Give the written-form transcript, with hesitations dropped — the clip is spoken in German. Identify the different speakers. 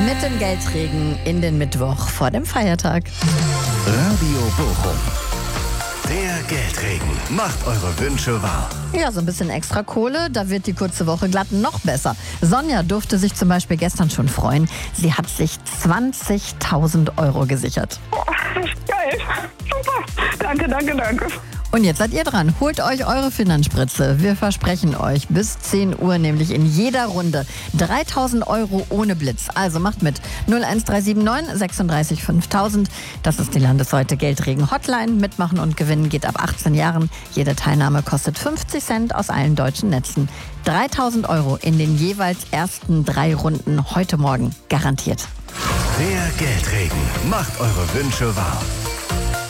Speaker 1: Mit dem Geldregen in den Mittwoch vor dem Feiertag.
Speaker 2: Radio Bochum. Der Geldregen macht eure Wünsche wahr.
Speaker 1: Ja, so ein bisschen extra Kohle, da wird die kurze Woche glatt noch besser. Sonja durfte sich zum Beispiel gestern schon freuen. Sie hat sich 20.000 Euro gesichert.
Speaker 3: Geil. Super. Danke.
Speaker 1: Und jetzt seid ihr dran. Holt euch eure Finanzspritze. Wir versprechen euch bis 10 Uhr, nämlich in jeder Runde 3.000 Euro ohne Blitz. Also macht mit 01379 36 5000. Das ist die Landesseite Geldregen Hotline. Mitmachen und gewinnen geht ab 18 Jahren. Jede Teilnahme kostet 50 Cent aus allen deutschen Netzen. 3.000 Euro in den jeweils ersten 3 Runden heute Morgen. Garantiert.
Speaker 2: Der Geldregen macht eure Wünsche wahr.